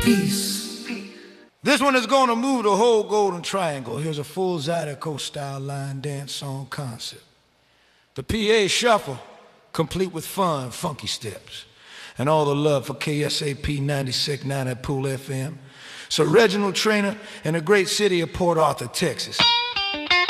Peace. This one is gonna move the whole Golden Triangle. Here's a full Zydeco style line dance song concept. The PA shuffle, complete with fun, funky steps. And all the love for KSAP 96.9 at Pool FM. So Reginald Trainer in the great city of Port Arthur, Texas.